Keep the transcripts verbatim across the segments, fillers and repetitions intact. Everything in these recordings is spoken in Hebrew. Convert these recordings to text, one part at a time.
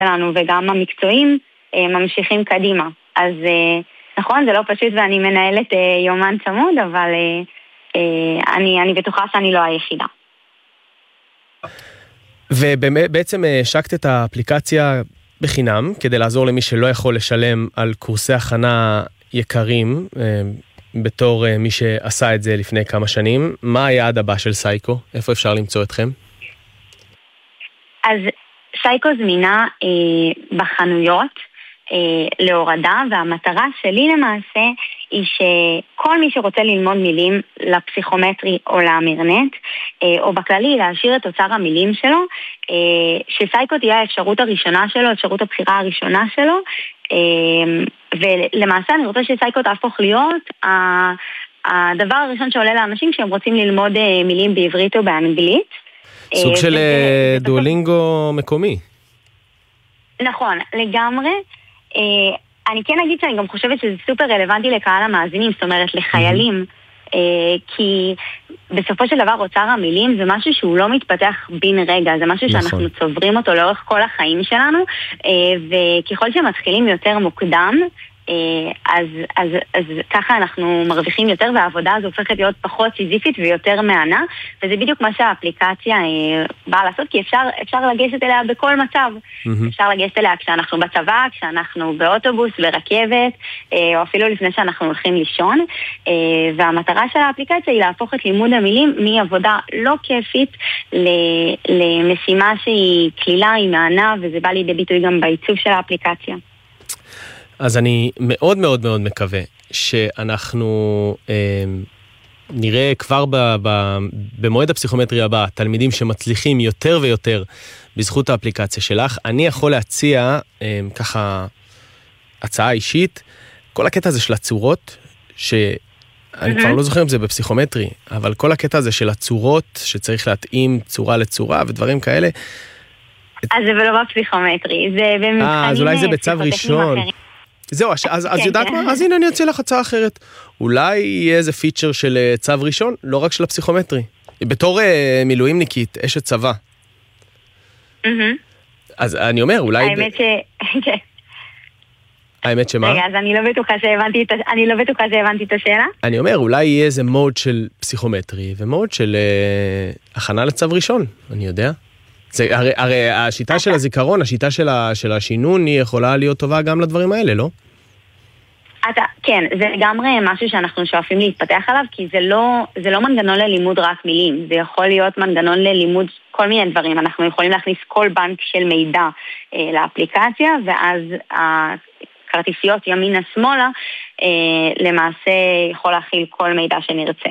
שלנו וגם המקצועים ממשיכים קדימה. אז נכון, זה לא פשוט ואני מנהלת יומן צמוד, אבל אני, אני בטוחה שאני לא היחידה. ובעצם השקת את האפליקציה בחינם, כדי לעזור למי שלא יכול לשלם על קורסי הכנה יקרים, בתור מי שעשה את זה לפני כמה שנים. מה היעד הבא של סייקו? איפה אפשר למצוא אתכם? אז סייקו זמינה אה, בחנויות אה, להורדה, והמטרה שלי למעשה היא שכל מי שרוצה ללמוד מילים לפסיכומטרי או לאמרנט, אה, או בכללי להשאיר את אוצר המילים שלו, אה, שסייקו תהיה האפשרות הראשונה שלו, אפשרות הבחירה הראשונה שלו, אה, ולמעשה אני רוצה שסייקו תהפוך להיות הדבר הראשון שעולה לאנשים שהם רוצים ללמוד אה, מילים בעברית או באנגלית. סוג של דואלינגו מקומי. נכון, לגמרי. אני כן אגיד שאני גם חושבת שזה סופר רלוונטי לקהל המאזינים, זאת אומרת לחיילים, כי בסופו של דבר אוצר המילים זה משהו שהוא לא מתפתח בין רגע, זה משהו שאנחנו צוברים אותו לאורך כל החיים שלנו, וככל שמתחילים יותר מוקדם, אז, אז, אז ככה אנחנו מרוויחים יותר, והעבודה הזו הופכת להיות פחות סיזיפית ויותר מענה, וזה בדיוק מה שהאפליקציה באה לעשות, כי אפשר, אפשר לגשת אליה בכל מצב. Mm-hmm. אפשר לגשת אליה כשאנחנו בצבא, כשאנחנו באוטובוס, ברכבת, או אפילו לפני שאנחנו הולכים לישון, והמטרה של האפליקציה היא להפוך את לימוד המילים מעבודה לא כיפית למשימה שהיא כלילה, היא מענה, וזה בא לידי ביטוי גם בעיצוב של האפליקציה. אז אני מאוד מאוד מאוד מקווה שאנחנו אה, נראה כבר ב, ב, במועד הפסיכומטרי הבא, תלמידים שמצליחים יותר ויותר בזכות האפליקציה שלך. אני יכול להציע אה, ככה הצעה אישית, כל הקטע הזה של הצורות, שאני mm-hmm. כבר לא זוכר אם זה בפסיכומטרי, אבל כל הקטע הזה של הצורות, שצריך להתאים צורה לצורה ודברים כאלה. אז זה לא בפסיכומטרי, זה במבחנים... אה, אז אולי זה בצו ראשון. זהו, אז, אז כן, יודעת כן. מה? אז הנה אני אציע לך הצעה אחרת. אולי יהיה איזה פיצ'ר של צו ראשון, לא רק של הפסיכומטרי. בתור uh, מילואימניקית, אשת צבא. Mm-hmm. אז אני אומר, אולי... האמת ב... ש... האמת שמה? רגע, אז אני לא בטוחה שהבנתי את, אני לא בטוחה שהבנתי את השאלה. אני אומר, אולי יהיה איזה מוד של פסיכומטרי, ומוד של uh, הכנה לצו ראשון, אני יודע. זה, הרי, הרי השיטה של הזיכרון, השיטה של, ה, של השינון, היא יכולה להיות טובה גם לדברים האלה, לא? אתה, כן, זה לגמרי משהו שאנחנו שואפים להתפתח עליו, כי זה לא, זה לא מנגנון ללימוד רק מילים, זה יכול להיות מנגנון ללימוד כל מיני דברים. אנחנו יכולים להכניס כל בנק של מידע אה, לאפליקציה, ואז הכרטיסיות ימינה-שמאלה אה, למעשה יכול להכיל כל מידע שנרצה.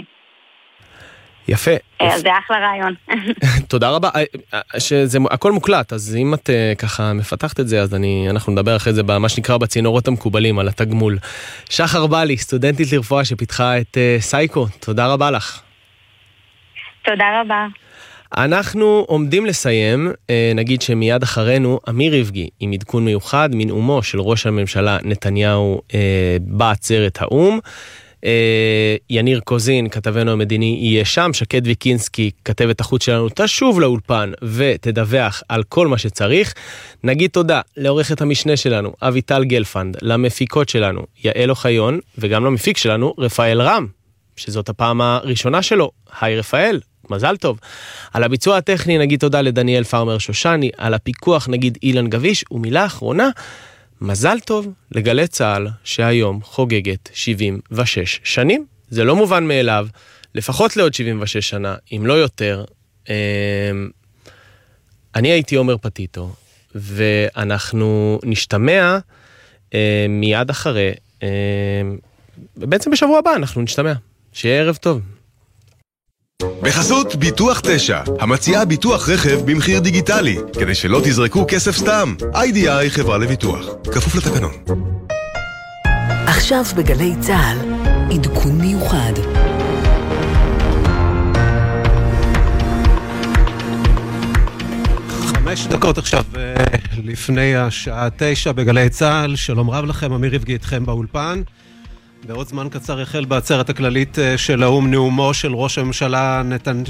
יפה. אז זה אחלה רעיון. תודה רבה. שזה הכל מוקלט, אז אם את ככה מפתחת את זה, אז אני, אנחנו נדבר אחרי זה במה שנקרא בצינורות המקובלים על התגמול. שחר בלי, סטודנטית לרפואה שפיתחה את סייקו, תודה רבה לך. תודה רבה. אנחנו עומדים לסיים, נגיד שמיד אחרינו אמיר רבגי עם עדכון מיוחד מנאומו של ראש הממשלה נתניהו בעצרת האו"ם. יניר קוזין, כתבנו המדיני, יהיה שם. שקד ויקינסקי, כתבת החוץ שלנו, תשוב לאולפן ותדווח על כל מה שצריך. נגיד תודה לעורכת המשנה שלנו אביטל גלפנד, למפיקות שלנו יעל אוחיון, וגם למפיק שלנו רפאל רם, שזאת הפעם הראשונה שלו. היי רפאל, מזל טוב. על הביצוע הטכני נגיד תודה לדניאל פרמר שושני, על הפיקוח נגיד אילן גביש, ומילה אחרונה, מזל טוב לגלי צהל שהיום חוגגת שבעים ושש שנים. זה לא מובן מאליו, לפחות לעוד שבעים ושש שנה, אם לא יותר. אני הייתי עומר פטיטו, ואנחנו נשתמע מיד אחרי, בעצם בשבוע הבא אנחנו נשתמע. שיהיה ערב טוב. בחסות ביטוח תשע, המציעה ביטוח רכב במחיר דיגיטלי, כדי שלא תזרקו כסף סתם. איי די איי חברה לביטוח, כפוף לתקנון. עכשיו בגלי צהל, עדכון מיוחד. חמש דקות עכשיו לפני השעה תשע בגלי צהל. שלום רב לכם, אמיר רבגי איתכם באולפן. בעוד זמן קצר החל בעצרת הכללית של האו"ם נאומו של ראש הממשלה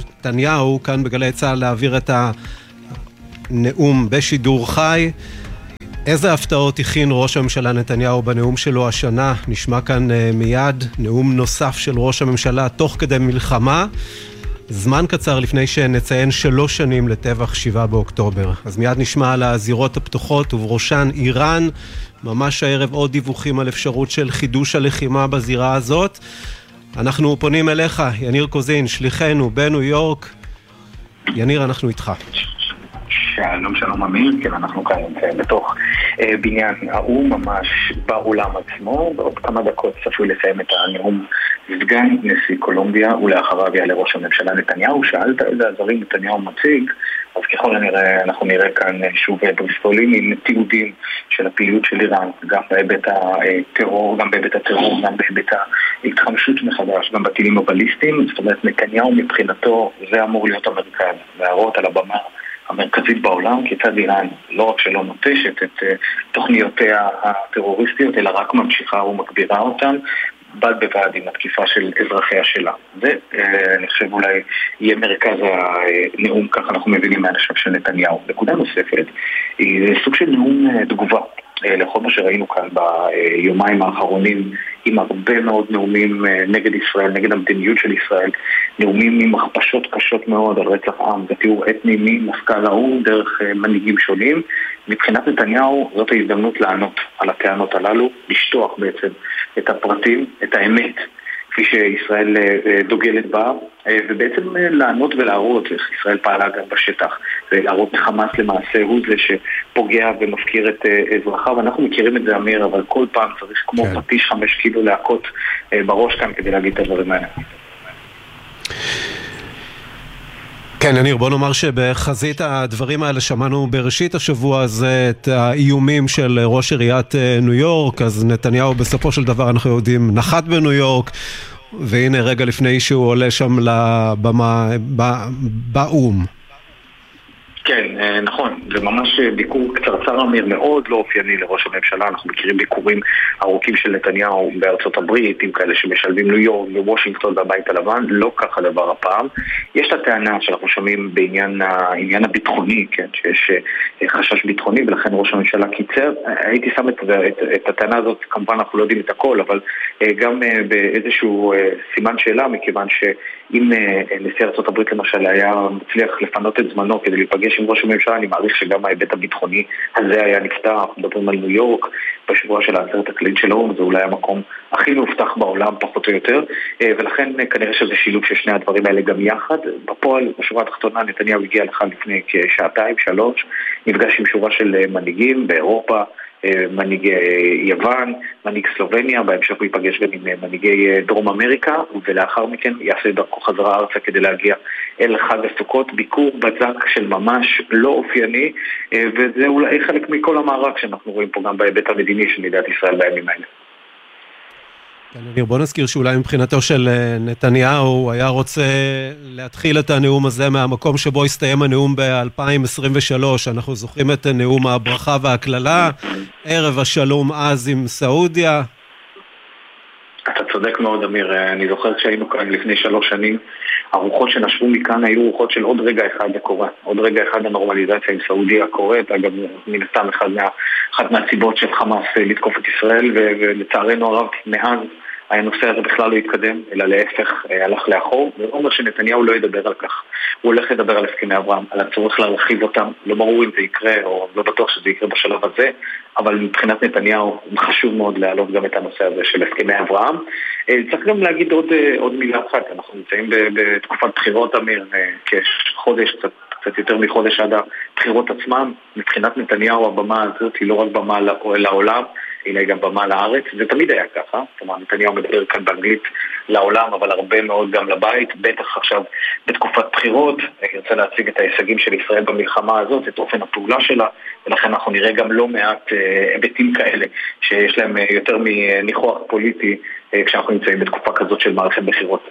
נתניהו, כאן בגלי צהל להעביר את הנאום בשידור חי. איזה הפתעות הכין ראש הממשלה נתניהו בנאום שלו השנה? נשמע כאן מיד נאום נוסף של ראש הממשלה תוך כדי מלחמה, זמן קצר לפני שנציין שלוש שנים לטבח שבעה באוקטובר. אז מיד נשמע על הזירות הפתוחות ובראשן איראן, ממש הערב עוד דיווחים על אפשרות של חידוש הלחימה בזירה הזאת. אנחנו פונים אליך, יניר קוזין, שליחנו בניו יורק. יניר, אנחנו איתך. שלום שלום אמיר, כן, אנחנו כאן בתוך אה, בניין האום, ממש באולם עצמו. בעוד כמה דקות צפוי לסיים את הנאום סגן נשיא קולומביה, ולאחריו יעלה ראש הממשלה נתניהו. שאלת איזה עזרים נתניהו מציג, אז ככל הנראה אנחנו נראה כאן שוב בריסטולים עם תיעודים של הפעילות של איראן, גם בהיבט הטרור, גם בהיבט הטרור, גם בהיבט ההתחמשות מחדש, גם בטילים הבליסטיים. זאת אומרת, נתניהו מבחינתו זה אמור להיות המרכז, להראות על הבמה המרכזית בעולם, כיצד איראן לא רק שלא נוטשת את תוכניותיה הטרוריסטיות, אלא רק ממשיכה ומגבירה אותן, בד בבד עם התקיפה של אזרחיה שלה. זה, אני חושב, אולי יהיה מרכז הנאום, כך אנחנו מבינים מהנשב של נתניהו. נקודה נוספת, היא סוג של נאום תגובה לכל מה שראינו כאן ביומיים האחרונים, עם הרבה מאוד נאומים נגד ישראל, נגד המדיניות של ישראל, נאומים עם הכפשות קשות מאוד על רצח עם ותיאור אתני ממפכ"ל האו"ם דרך מנהיגים שונים. מבחינת נתניהו זאת ההזדמנות לענות על הטענות הללו, לשטוח בעצם את הפרטים, את האמת, כפי שישראל דוגלת בה, ובעצם לענות ולהראות איך ישראל פעלה גם בשטח, ולהראות חמאס למעשה הוא זה שפוגע ומפקיר את אזרחיו. ואנחנו מכירים את זה, אמיר, אבל כל פעם צריך כמו כן. פטיש חמש קילו להכות בראש כאן כדי להגיד את הדברים האלה. כן, יניר, בוא נאמר שבחזית הדברים האלה שמענו בראשית השבוע הזה את האיומים של ראש עיריית ניו יורק. אז נתניהו בסופו של דבר, אנחנו יודעים, נחת בניו יורק, והנה רגע לפני שהוא עולה שם לבמה באום. כן, נכון, זה ממש ביקור קצרצר, אמיר, מאוד לא אופייני לראש הממשלה. אנחנו מכירים ביקורים ארוכים של נתניהו בארצות הברית, עם כאלה שמשלבים ניו יורק וושינגטון והבית הלבן, לא ככה דבר הפעם. יש את הטענה שאנחנו שומעים בעניין העניין הביטחוני, כן, שיש חשש ביטחוני, ולכן ראש הממשלה קיצר. הייתי שם את, את, את הטענה הזאת, כמובן אנחנו לא יודעים את הכל, אבל גם באיזשהו סימן שאלה, מכיוון שאם נשיא ארצות הברית למשל היה מצליח לפנות את זמנו כדי להיפגש עם ראש הממשלה, אני מעריך שגם ההיבט הביטחוני הזה היה נפתח. אנחנו מדברים על ניו יורק בשבוע של העצרת הכללית של האו"ם, זה אולי המקום הכי מאובטח בעולם פחות או יותר, ולכן כנראה שזה שילוב של שני הדברים האלה גם יחד. בפועל, בשורה התחתונה, נתניהו הגיע לכאן לפני כשעתיים, שלוש, נפגש עם שורה של מנהיגים באירופה, מנהיג יוון, מנהיג סלובניה, בהמשך הוא ייפגש גם עם מנהיגי דרום אמריקה, ולאחר מכן יעשה דרכו חזרה ארצה כדי להגיע אל חג הסוכות. ביקור בזק של ממש לא אופייני, וזה אולי חלק מכל המערק שאנחנו רואים פה גם בהיבט המדיני של מדינת ישראל בימים האלה. בוא נזכיר שאולי מבחינתו של נתניהו היה רוצה להתחיל את הנאום הזה מהמקום שבו הסתיים הנאום ב-אלפיים עשרים ושלוש. אנחנו זוכרים את נאום הברכה והכללה, ערב השלום אז עם סעודיה. אתה צודק מאוד, אמיר. אני זוכר שהיינו כאן לפני שלוש שנים, הרוחות שנשבו מכאן היו רוחות של עוד רגע אחד לקורה, עוד רגע אחד הנורמליזציה עם סעודיה קורית. אגב, מן הסתם אחד מה, אחת מהסיבות של חמאס לתקוף את ישראל, ולצערנו הרב מאז הנושא הזה בכלל לא התקדם, אלא להפך הלך לאחור. זה אומר שנתניהו לא ידבר על כך, הוא הולך לדבר על הסכמי אברהם, על הצורך להרחיב אותם. לא ברור אם זה יקרה, או לא בטוח שזה יקרה בשלב הזה, אבל מבחינת נתניהו חשוב מאוד להעלות גם את הנושא הזה של הסכמי אברהם. צריך גם להגיד עוד, עוד מילה אחת, אנחנו נמצאים בתקופת בחירות, אמיר, כחודש, קצת, קצת יותר מחודש עד הבחירות עצמם. מבחינת נתניהו הבמה הזאת היא לא רק במה לעולם, אלא גם במה לארץ, זה תמיד היה ככה. כלומר, נתניהו מדבר כאן באנגלית לעולם, אבל הרבה מאוד גם לבית, בטח עכשיו בתקופת בחירות, ירצה להציג את ההישגים של ישראל במלחמה הזאת, את אופן הפעולה שלה, ולכן אנחנו נראה גם לא מעט היבטים כאלה, שיש להם יותר מניחוח פוליטי, כשאנחנו נמצאים בתקופה כזאת של מערכת בחירות.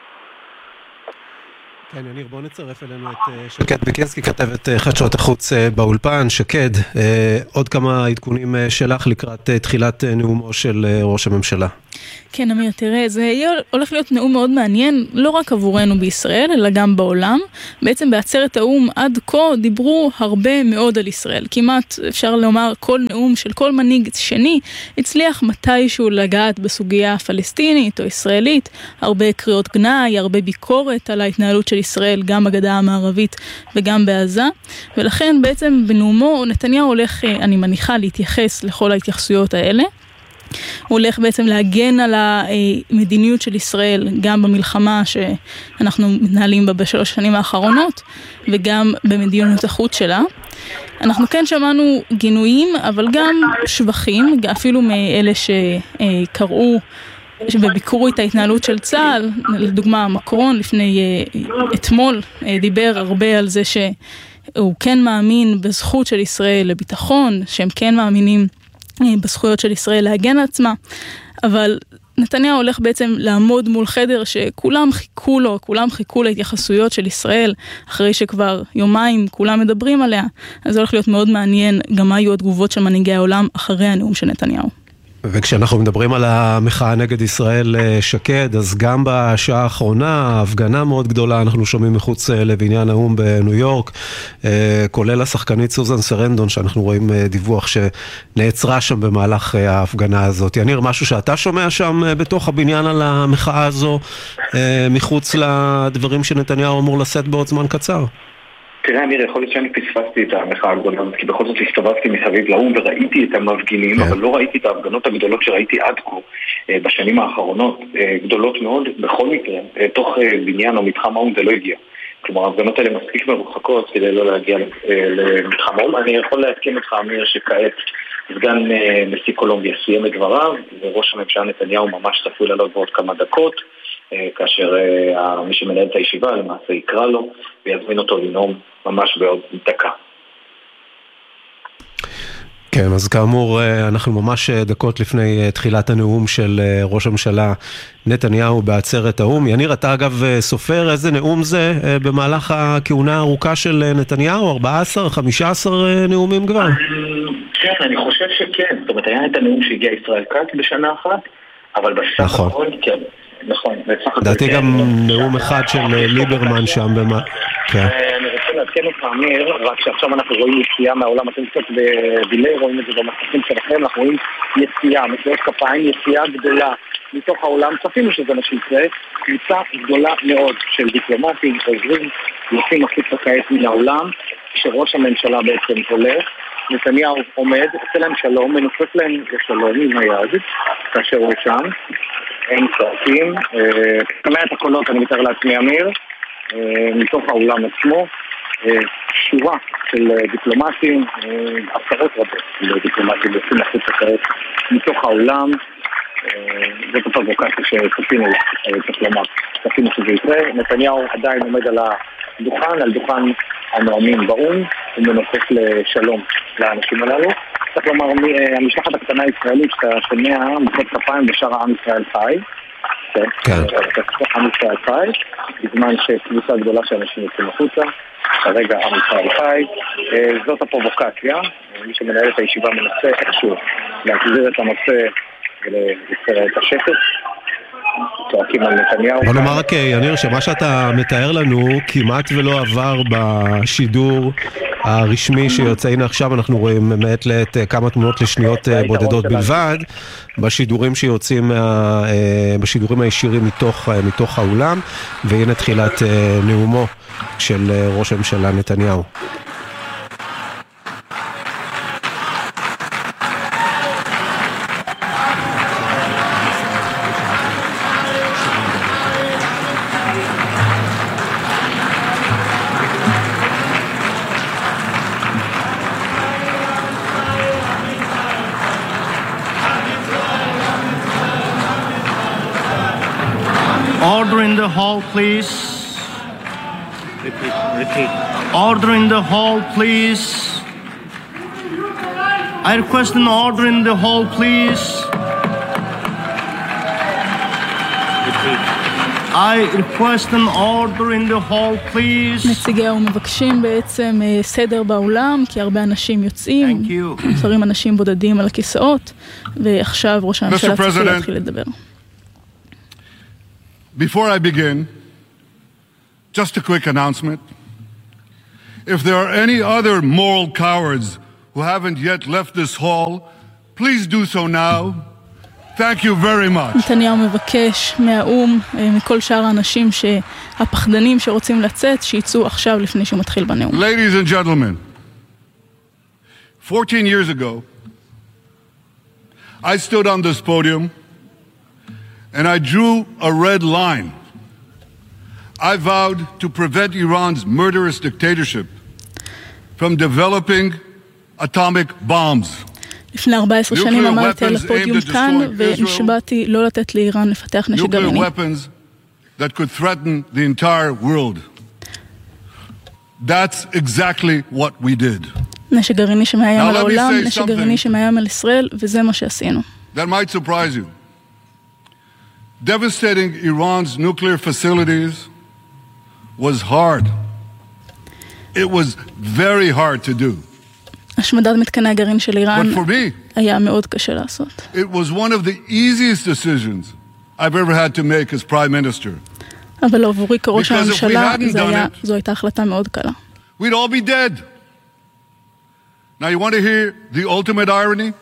כן, יניר, בוא נצרף אלינו את שקד ביקנסקי, כתבת חדשות החוץ באולפן. שקד, עוד כמה עדכונים שלך לקראת תחילת נאומו של ראש הממשלה. כן, אמיר, תראה, זה הולך להיות נאום מאוד מעניין, לא רק עבורנו בישראל, אלא גם בעולם. בעצם בעצרת האום עד כה דיברו הרבה מאוד על ישראל. כמעט אפשר לומר כל נאום של כל מנהיג שני הצליח מתישהו לגעת בסוגיה הפלסטינית או ישראלית. הרבה קריאות גנאי, הרבה ביקורת על ההתנהלות של ישראל, גם בגדה המערבית וגם בעזה. ולכן בעצם בנאומו נתניהו הולך, אני מניחה, להתייחס לכל ההתייחסויות האלה. הוא הולך בעצם להגן על המדיניות של ישראל גם במלחמה שאנחנו מתנהלים בה בשלוש שנים האחרונות וגם במדיניות החוץ שלה. אנחנו כן שמענו גינויים אבל גם שבחים, אפילו מאלה שקראו וביקרו את ההתנהלות של צה"ל. לדוגמה מקרון לפני אתמול דיבר הרבה על זה שהוא כן מאמין בזכות של ישראל לביטחון, שהם כן מאמינים בזכויות של ישראל להגן על עצמה, אבל נתניהו הולך בעצם לעמוד מול חדר שכולם חיכו לו, כולם חיכו להתייחסויות של ישראל, אחרי שכבר יומיים כולם מדברים עליה. אז זה הולך להיות מאוד מעניין גם מה היו התגובות של מנהיגי העולם אחרי הנאום של נתניהו. וכשאנחנו מדברים על המחאה נגד ישראל שקד, אז גם בשעה האחרונה, הפגנה מאוד גדולה, אנחנו שומעים מחוץ לבניין האום בניו יורק, כולל השחקנית סוזן סרנדון, שאנחנו רואים דיווח שנעצרה שם במהלך ההפגנה הזאת. יניר, משהו שאתה שומע שם בתוך הבניין על המחאה הזו, מחוץ לדברים שנתניהו אמור לשאת בעוד זמן קצר? תראה, אמיר, יכול להיות שאני פספסתי את המחאה הגדולה, כי בכל זאת הסתובבתי מסביב לאום וראיתי את המפגינים, אבל לא ראיתי את ההפגנות הגדולות שראיתי עד כה בשנים האחרונות, גדולות מאוד, בכל מקרה, תוך בניין או מתחם האום זה לא הגיע. כלומר, ההפגנות האלה מספיק מרוחקות כדי לא להגיע למתחם האום. אני יכול לעדכן אותך, אמיר, שכעת סגן נשיא קולומביה סיים את דבריו, וראש הממשלה נתניהו ממש צפוי לעלות בעוד כמה דקות, כאשר מי שמנהל את הישיבה למעשה יקרא לו ויזמין אותו לנאום ממש בעוד דקה. כן, אז כאמור אנחנו ממש דקות לפני תחילת הנאום של ראש הממשלה נתניהו בעצרת האום. יניר, אתה אגב סופר איזה נאום זה במהלך הכהונה הארוכה של נתניהו? ארבע עשרה, חמש עשרה נאומים כבר? כן, אני חושב שכן. זאת אומרת, היה את הנאום שהגיע ישראל כץ בשנה אחת, אבל בסך הכל כן. נכון. דעתי גם נאום אחד של ליברמן שם במה... אני רוצה לעדכן אותך, אמיר, רק שעכשיו אנחנו רואים יציאה מהעולם, אתם קצת בדילי, רואים את זה במסכים שלכם, אנחנו רואים יציאה, מחיאות כפיים, יציאה גדולה מתוך העולם, צפינו שזה מה שיקרה, קבוצה גדולה מאוד של דיפלומטים, עוזרים, יוצאים החוצה כעת מן העולם, כשראש הממשלה בעצם הולך, נתניהו עומד, עושה להם שלום, מנופף להם לשלום עם היד, כאשר הוא שם, הם צועקים, שומע את הקולות, אני מתאר לעצמי, אמיר, מתוך העולם עצמו, שורה של דיפלומטים, עשרות רבות של דיפלומטים, יוצאים החוצה כעת מתוך העולם, זאת הפרובוקציה שצפינו, צריך לומר, צפינו שזה יקרה. נתניהו עדיין עומד על הדוכן, על דוכן הנואמים באום, הוא מנופף לשלום לאנשים הללו. צריך לומר, המשלחת הקטנה הישראלית שאתה שומע מחיאות כפיים בשאר העם ישראל חי, כן, עם ישראל חי, בזמן שקבוצה גדולה של אנשים יוצאים החוצה, כרגע עם ישראל חי, זאת הפרובוקציה, מי שמנהל את הישיבה מנסה איכשהו להחזיר את הנושא ולסדר את השקט, צועקים על נתניהו. בוא נאמר רק, יניר, שמה שאתה מתאר לנו כמעט ולא עבר בשידור הרשמי שיוצא, הנה עכשיו אנחנו רואים מעת לעת כמה תמונות לשניות בודדות בלבד, בשידורים שיוצאים, מה, בשידורים הישירים מתוך, מתוך האולם, והנה תחילת נאומו של ראש הממשלה נתניהו. Order in the hall, please. Repeat, repeat. Order in the hall, please. I request an order in the hall, please. Repeat. I request an order in the hall, please. נציגי האו"ם מבקשים בעצם סדר באולם, כי הרבה אנשים יוצאים, נותרים אנשים בודדים על הכיסאות, ועכשיו ראש הממשלה צריך להתחיל לדבר. Before I begin, just a quick announcement. If there are any other moral cowards who haven't yet left this hall, please do so now. Thank you very much. נתניהו מבקש מהאום, מכל שאר האנשים שהפחדנים שרוצים לצאת, שיצאו עכשיו לפני שהוא מתחיל בנאום. Ladies and gentlemen, fourteen years ago, I stood on this podium and I drew a red line. I vowed to prevent Iran's murderous dictatorship from developing atomic bombs. לפני ארבע עשרה שנים עמדתי על הפודיום כאן ונשבעתי לא לתת לאיראן לפתח נשק גרעיני. Nuclear weapons that could threaten the entire world. That's exactly what we did. נשק גרעיני שמאיים על העולם, נשק גרעיני שמאיים על ישראל, וזה מה שעשינו. That might surprise you. Devastating Iran's nuclear facilities was hard. It was very hard to do. השמדת מתקני הגרעין של איראן היה מאוד קשה לעשות. It was one of the easiest decisions I've ever had to make as prime minister. אבל עבורי כראש הממשלה זו הייתה החלטה מאוד קלה. We'd all be dead. Now you want to hear the ultimate irony?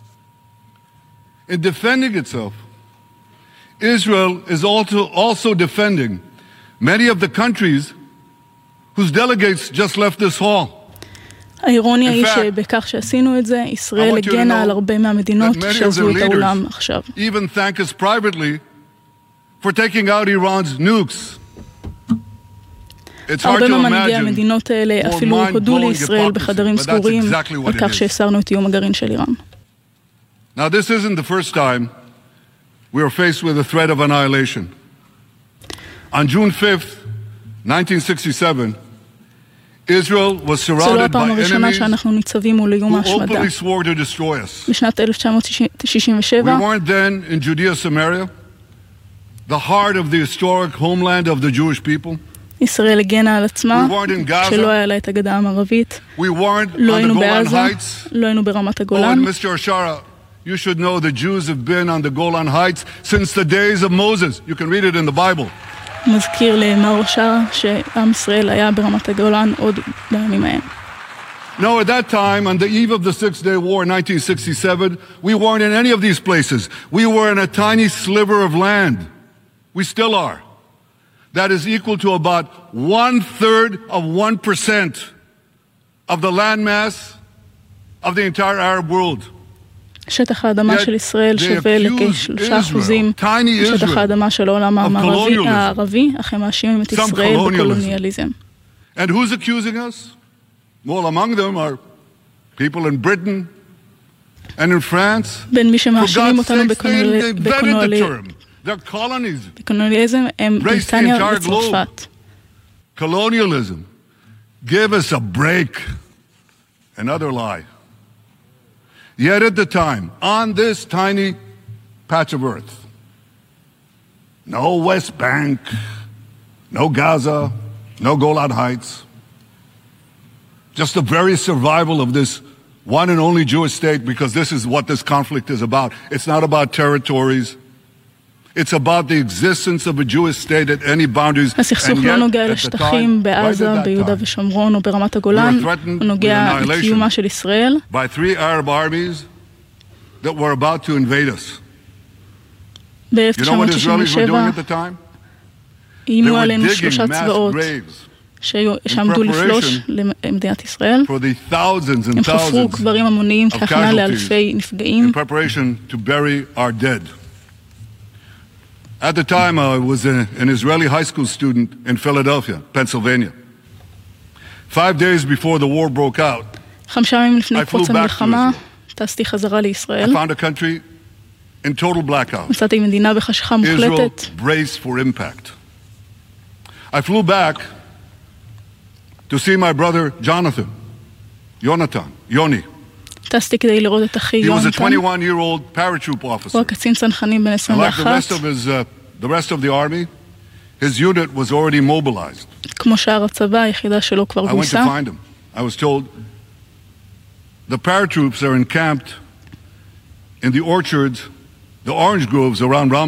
In defending itself, Israel is also also defending many of the countries whose delegates just left this hall. האירוניה היא שבכך שעשינו את זה, ישראל הגנה על הרבה מהמדינות שעזבו את העולם עכשיו. Even thank us privately for taking out Iran's nukes. הרבה ממנהיגי המדינות האלה אפילו הודו לישראל בחדרים סגורים על כך שהסרנו את איום הגרעין של איראן. Now this isn't the first time we are faced with the threat of annihilation. On June fifth, nineteen sixty-seven, Israel was surrounded by enemies who openly swore to destroy us. בשנת אלף תשע מאות שישים ושבע, we weren't then in Judea, Samaria, the heart of the historic homeland of the Jewish people. ישראל הגנה על עצמה, שלא היה לה את הגדה המערבית. לא היינו בעזה, לא היינו ברמת הגולן. Oh, and Mister Ashara, you should know the Jews have been on the Golan Heights since the days of Moses. You can read it in the Bible. מזכיר למר אשרה שעם ישראל היה ברמת הגולן עוד בימים ההם. No, at that time, on the eve of the Six-Day War in nineteen sixty-seven, we weren't in any of these places. We were in a tiny sliver of land. We still are. That is equal to about one-third of one percent of the landmass of the entire Arab world. שטח האדמה של ישראל שווה לכ-שלושה אחוזים שטח האדמה של העולם הערבי, אך הם מאשימים את ישראל בקולוניאליזם. And who's accusing us? Well, among them are people in Britain and in France. בין מי שמאשימים אותנו בקולוניאליזם הם בריטניה וצרפת. Colonialism. Give us a break. Another lie. Yet at the time, on this tiny patch of earth, no West Bank, no Gaza, no Golan Heights, just the very survival of this one and only Jewish state, because this is what this conflict is about. It's not about territories. It's about the existence of a Jewish state at any boundaries. הסכסוך לא נוגע לשטחים בעזה, ביהודה ושומרון או ברמת הגולן, הוא נוגע לקיומה של ישראל. By three Arab armies that were about to invade us. ב-אלף תשע מאות שישים ושבע איימו עלינו שלושה צבאות שעמדו לפלוש למדינת ישראל. הם חפרו קברים המוניים כהכנה לאלפי נפגעים. In preparation to bury our dead. At the time, I was a, an Israeli high school student in Philadelphia, Pennsylvania. Five days before the war broke out, חמישה ימים לפני פרוץ המלחמה, טסתי חזרה לישראל. I found a country in total blackout. מצאתי מדינה בחשכה מוחלטת. Israel braced for impact. I flew back to see my brother Jonathan, Jonathan, Yoni. טסתי כדי לראות את אחי יונתן. He was a twenty-one-year-old paratroop officer. הוא הקצין צנחנים בן עשרים ואחת. Like the rest of his, uh, the rest of the army, his unit was already mobilized. כמו שאר הצבא, היחידה שלו כבר גויסה. I went to find him. I was told the paratroops are encamped in the orchards, the orange groves around Ramle.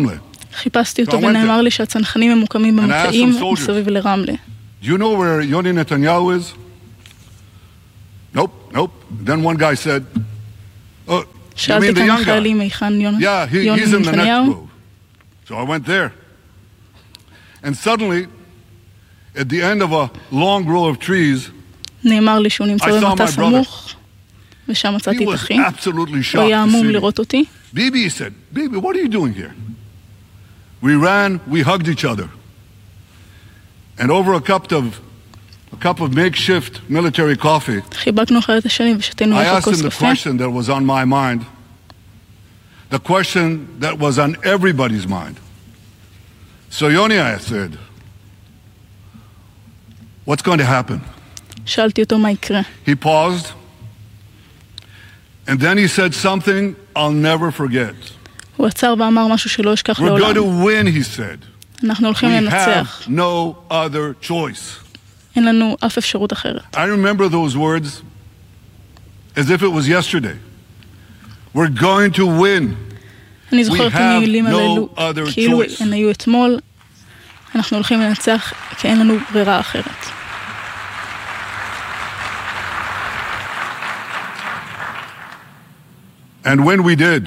חיפשתי אותו ונאמר לי שהצנחנים ממוקמים במטעים מסביב לרמלה. Do you know where Yoni Netanyahu is? Nope, nope. Then one guy said, oh, you mean the young guy? Yeah, he, he's in the next grove. So I went there. And suddenly, at the end of a long row of trees, נאמר לי שהוא נמצא במטע סמוך, ושם מצאתי את אחי. הוא היה עמום לראות אותי. Bibi, he said, Bibi, what are you doing here? We ran, we hugged each other. And over a cup of a cup of makeshift military coffee, חיבקנו אחד את השני ושתינו I איפה asked כוס him the קפה. question that was on my mind, the question that was on everybody's mind. So Yoni, I said, what's going to happen? שאלתי אותו מה יקרה. He paused, and then he said something I'll never forget. הוא עצר ואמר משהו שלא אשכח We're לעולם. going to win, he said. אנחנו הולכים We לנצח. have no other choice. אין לנו אף אפשרות אחרת. I remember those words as if it was yesterday. We're going to win. אני זוכרת את המילים no האלו כאילו choice. הן היו אתמול. אנחנו הולכים לנצח כי אין לנו ברירה אחרת. And when we did,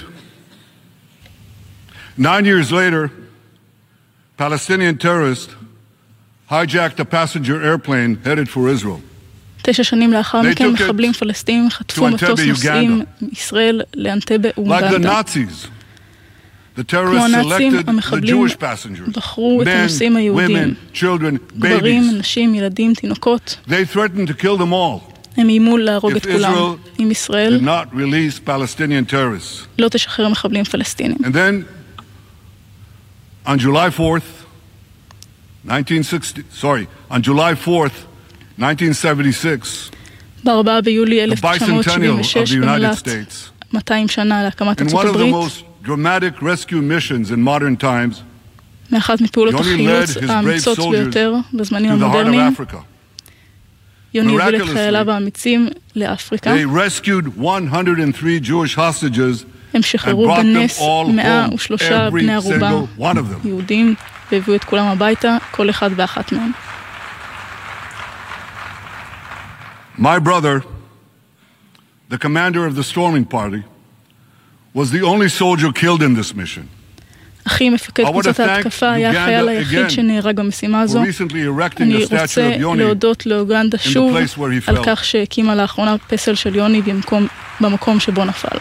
nine years later, Palestinian terrorists hijacked a passenger airplane headed for Israel. תשע שנים לאחר מכן מחבלים פלסטינים חטפו מטוס נוסעים מישראל לאנטבה Like the אוגנדה. Nazis, the terrorists selected the Jewish passengers, בחרו את הנוסעים men, היהודים, women, children, גברים, babies. נשים, ילדים, תינוקות. They threatened to kill them all הם איימו להרוג if את כולם. Israel אם did ישראל not release Palestinian terrorists. לא תשחרר מחבלים פלסטינים. And then, on July fourth, nineteen sixty, sorry, on July fourth, nineteen seventy-six, בארבעה ביולי the אלף תשע מאות שבעים bicentennial of ושש the United במלאת States, מאתיים שנה להקמת in ארצות one of the הברית, most dramatic rescue missions in modern times, מאחת מפעולות Yoni החילוץ led his האמיצות brave ביותר בזמנים to the heart of המודרניים. Africa. יוני הוביל את Miraculously, חייליו האמיצים לאפריקה. They rescued one hundred three Jewish hostages הם and שחררו brought them בנס all מאה home, ושלושה every בני ערובה single one of them. יהודים, והביאו את כולם הביתה, כל אחד ואחת מהם. My brother, the commander of the storming party, was the only soldier killed in this mission. אחי מפקד קבוצת ההתקפה היה החייל היחיד שנהרג במשימה הזו. אני רוצה להודות לאוגנדה שוב על כך שהקימה לאחרונה פסל של יוני במקום שבו נפל.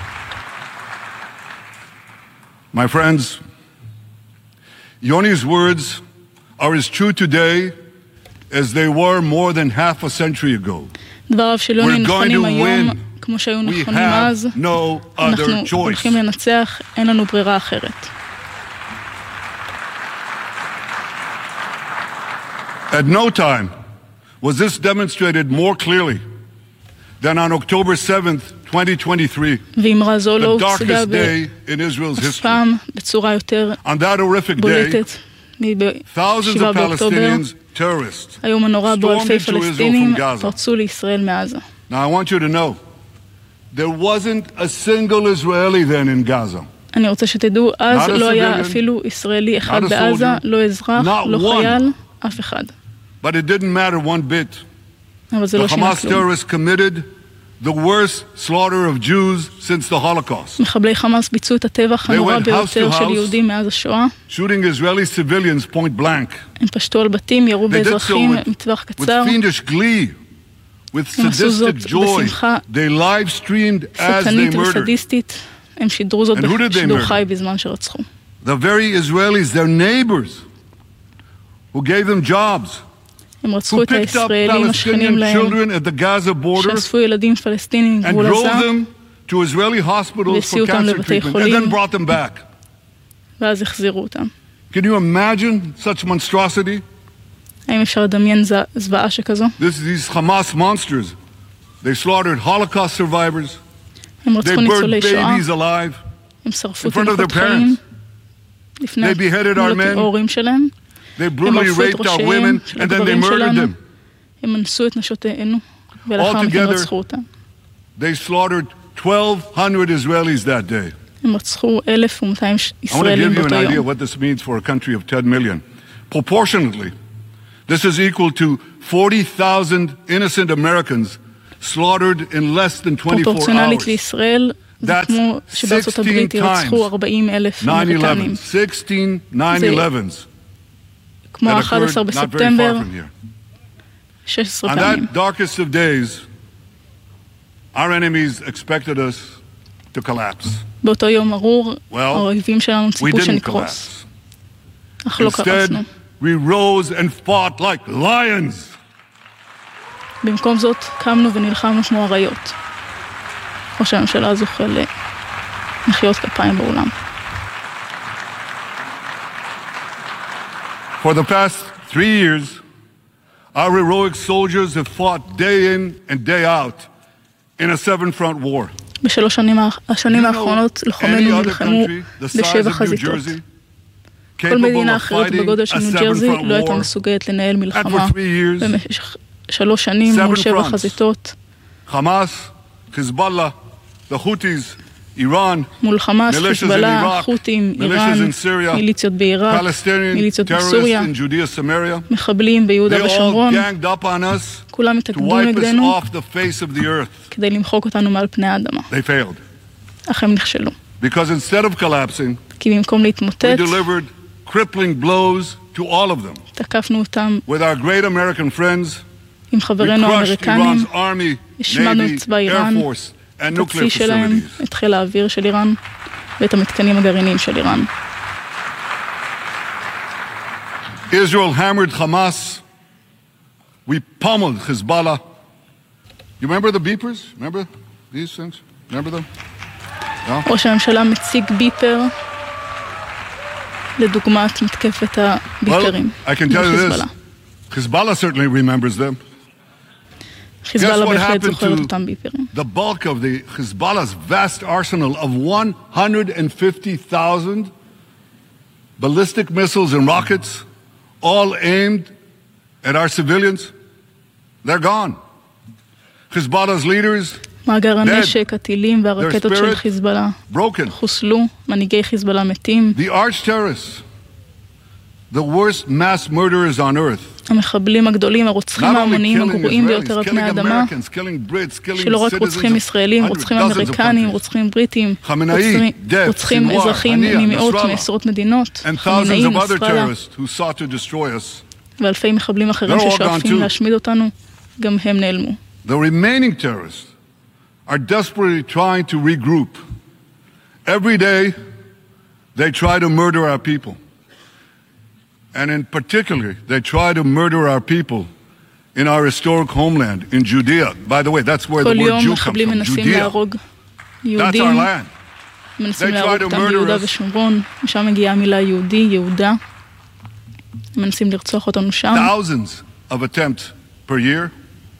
My friends, Yoni's words are as true today as they were more than half a century ago. דבריו של יוני נכונים היום כמו שהיו נכונים אז. אנחנו הולכים לנצח, אין לנו ברירה אחרת. At no time was this demonstrated more clearly than on October seventh, twenty twenty-three, the darkest day in Israel's history. On that horrific day, thousands of Palestinians, terrorists, stormed into Israel from Gaza. Now I want you to know, there wasn't a single Israeli then in Gaza. אני רוצה שתדעו, אז לא היה אפילו ישראלי אחד בעזה, לא אזרח, לא חייל, אף אחד. But it didn't matter one bit. אבל זה לא The שינה Hamas כלום. terrorists committed the worst slaughter of Jews since the Holocaust, מחבלי חמאס ביצעו את הטבח הנורא ביותר של יהודים מאז השואה. shooting Israeli civilians point blank. הם פשטו על בתים, ירו They did so באזרחים with, מטווח with קצר. fiendish glee, with הם עשו זאת sadistic joy. בשמחה They live streamed as they סטנית murdered. וסדיסטית. הם שידרו זאת And who did they בשידור murder? חי בזמן שרצחו. The very Israelis, their neighbors, who gave them jobs, הם רצחו who את picked up הישראלים השכנים Palestinian להם, children at the Gaza border שאספו ילדים פלסטינים and מגבול drove עזה, them to Israeli hospitals for והסיעו אותם cancer לבתי treatment, and חולים. then brought them back. ואז החזירו אותם. Can you imagine such monstrosity? האם אפשר לדמיין ז- זוועה שכזו? This, these Hamas monsters, they slaughtered Holocaust survivors, הם they רצחו burned ניצולי שואה, babies alive, הם שרפו in front of תינוקות their חיים, parents. לפני They beheaded our מול men. ההורים שלהם, they הם brutally ערפו את raped our ראשיהם women, של and then they הגברים murdered שלנו, them. הם אנסו את נשותינו, ולאחר מכן Altogether, רצחו אותם. They slaughtered twelve hundred Israelis that day. הם רצחו אלף ומאתיים I want to ישראלים give you an באותו idea יום. what this means for a country of ten million. Proportionately, this is equal to forty thousand innocent Americans slaughtered in less than twenty-four פרופורציונלית hours. לישראל, זה That's כמו שבארצות הברית sixteen ירצחו ארבעים אלף אמריקנים. nine eleven, sixteen nine elevens כמו that ה-אחד עשר occurred not very בספטמבר, far from here. שש עשרה On פעמים. that darkest of days, our enemies expected us to collapse. באותו יום ארור, Well, האויבים שלנו We ציפו didn't שנקרוס. collapse. אך לא קרסנו. Instead, we rose and fought like lions. במקום זאת, קמנו ונלחמנו כמו אריות. ראש הממשלה זוכה למחיאות כפיים באולם. For the past three years, our heroic soldiers have fought day in and day out in a seven-front war. בשלוש שנים, השנים You know האחרונות any לוחמינו other נלחמו country the size בשבע of New חזיתות. Jersey כל capable מדינה of אחרת fighting בגודל a של ניו ג'רזי seven-front לא הייתה war מסוגלת לנהל and מלחמה for three years, במשך שלוש שנים מול seven שבע fronts. חזיתות, Hamas, Hezbollah, the Houthis, Iran, מול חמאס, militias in חיזבאללה, Iraq, חות'ים, militias איראן, in Syria, מיליציות בעיראק, Palestinian מיליציות terrorists בסוריה, in Judea, Samaria. מחבלים They ביהודה all ושומרון, ganged up on us כולם to התאגדו wipe us נגדנו off the face of the earth. כדי למחוק אותנו מעל פני האדמה. They failed. אך הם נכשלו. Because instead of collapsing, כי במקום we להתמוטט, delivered crippling blows to all of them. תקפנו אותם With our great American friends, עם we חברינו crushed האמריקנים, Iran's army, השמדנו navy, את צבא air איראן, force, and את nuclear הצי שלהם, facilities. את חיל האוויר של איראן ואת המתקנים הגרעיניים של איראן. Israel hammered Hamas. We pummeled Hezbollah. You remember the beepers? Remember these things? Remember them? No? ראש הממשלה מציג ביפר לדוגמת מתקפת הביפרים. Well, I can tell you this. חיזבאללה. Hezbollah certainly remembers them. חיזבאללה what בהחלט happened זוכר את to- אותם ביפרים. The bulk of the Hezbollah's vast arsenal of one hundred fifty thousand ballistic missiles and rockets, all aimed at our civilians, they're gone. Hezbollah's leaders, מאגר dead. הנשק, הטילים והרקטות של spirit חיזבאללה broken. חוסלו, מנהיגי חיזבאללה מתים, The arch terrorists, the worst mass murderers on earth, המחבלים הגדולים, הרוצחים not only ההמוניים killing הגרועים Israelis, ביותר על פני killing האדמה, Americans, killing Brits, killing שלא רק citizens רוצחים of ישראלים, hundreds, רוצחים dozens of אמריקנים, countries. רוצחים בריטים, חמינאי, רוצחים- דף, רוצחים סינואר, אזרחים הנייה, ממאות נסראללה. מעשרות מדינות, And thousands חמינאי, of other נסראללה, terrorists who sought to destroy us. ואלפי מחבלים אחרים They're all gone ששואפים too. להשמיד אותנו, גם הם נעלמו. The remaining terrorists are desperately trying to regroup. Every day, they try to murder our people. And in particular, they try to murder our people in our historic homeland, in Judea. By the way, that's where the כל word יום Jew comes מחבלים from, מנסים Judea. להרוג That's יהודים, our land. מנסים They try להרוג to אותם murder ביהודה us. ושומרון, משם מגיעה המילה יהודי, יהודה. מנסים לרצוח אותנו שם. Thousands of attempts per year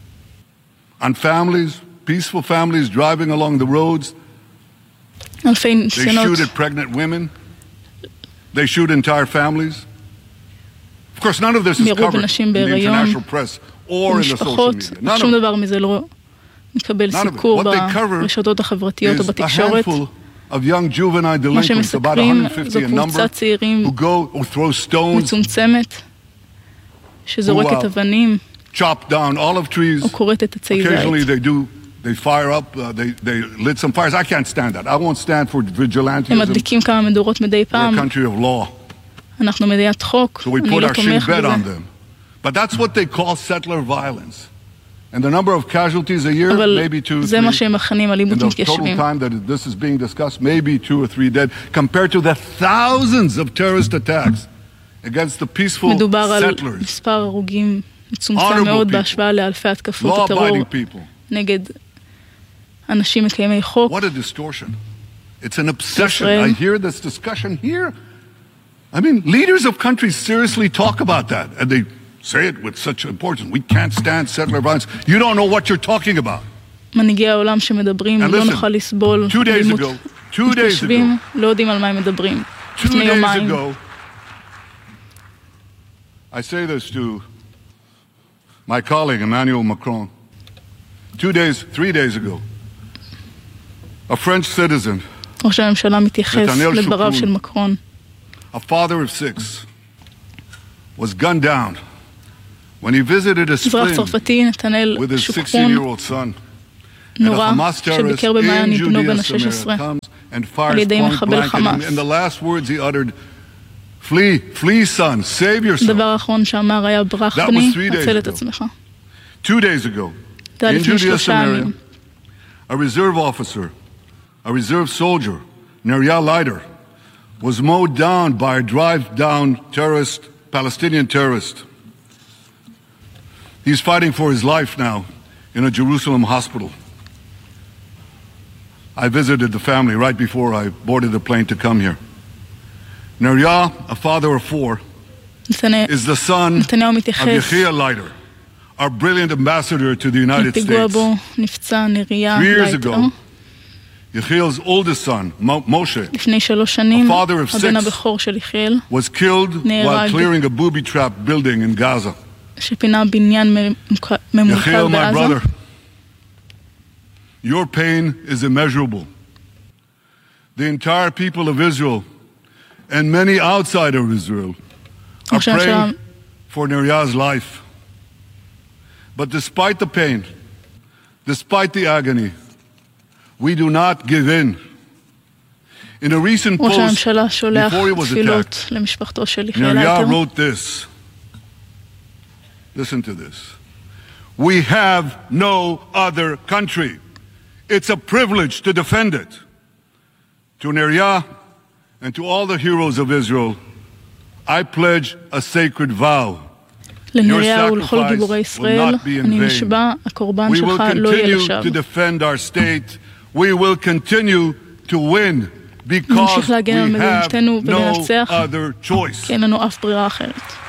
on families, peaceful families driving along the roads. אלפי They ניסיונות shoot at pregnant women. They shoot entire families. Of course, none of this is לירות covered in בנשים the בהיריון, international press or in the social במשפחות, media. None שום of it. דבר מזה לא מקבל None of it. סיקור What they cover ברשתות החברתיות או is a בתקשורת. handful of young juvenile מה delinquents, about שמסקרים one hundred fifty זו in number, קבוצת צעירים who go or throw stones, מצומצמת, שזורקת who, uh, אבנים chop down olive trees. או כורתת עצי Occasionally זית. they do, they fire up, uh, they, they lit some fires. I can't stand that. I won't stand for הם vigilantism. מדליקים כמה מדורות מדי We're פעם. a country of law. אנחנו מדינת חוק, So we אני put לא our shin תומך bed on בזה. them. But that's what they call settler violence. And the number of casualties a year, אבל maybe two or זה מה three. שהם מכנים In אלימות the total מתיישבים. time that this is being discussed, maybe two or three dead, compared to the thousands of terrorist attacks against the peaceful מדובר על settlers, מספר הרוגים מצומצם Honorable מאוד people. בהשוואה לאלפי התקפות הטרור law-abiding people. נגד אנשים מקיימי חוק. What a distortion. It's an obsession. Israel. I hear this discussion here. I mean, leaders of countries seriously talk about that, and they say it with such importance. We can't stand settler violence. You don't know what you're talking about. מנהיגי העולם שמדברים, And לא listen, נוכל לסבול two days אלימות ago, two days מתיישבים, לא יודעים על מה הם מדברים. Two לפני days יומיים, ago, I say this to my colleague Emmanuel Macron. Two days, three days ago, a French citizen ראש הממשלה מתייחס לדבריו של מקרון. A father of six was gunned down when he visited a אזרח spring צרפתי נתנאל with his שוקרון sixteen-year-old son. נורא שביקר במעיין בנו בן ה-שש עשרה על ידי מחבל חמאס. And the last words he uttered, flee, flee son, save yourself. הדבר האחרון שאמר היה ברח בני, הצל את עצמך. Two days ago, in Judea Samaria, a reserve officer, a reserve soldier, Neria Leiter, was mowed down by a drive-down terrorist, Palestinian terrorist. He's fighting for his life now in a Jerusalem hospital. I visited the family right before I boarded the plane to come here. Neria, a father of four, is the son of Yechiel Leiter, our brilliant ambassador to the United States. Three years ago, Yechiel's oldest son, Moshe, a father of six, was killed while clearing a booby-trapped building in Gaza. Yechiel, my brother, your pain is immeasurable. The entire people of Israel and many outside of Israel are praying for Neria's life. But despite the pain, despite the agony, we do not give in. In a recent post, before he was attacked, Neria wrote this. Listen to this. We have no other country. It's a privilege to defend it. To Neria and to all the heroes of Israel, I pledge a sacred vow. לנריה ולכל גיבורי ישראל, אני נשבע, הקורבן שלך לא יהיה לשווא. We will continue to defend our state. We will continue to win because we have no other choice. כי אין לנו אף ברירה אחרת.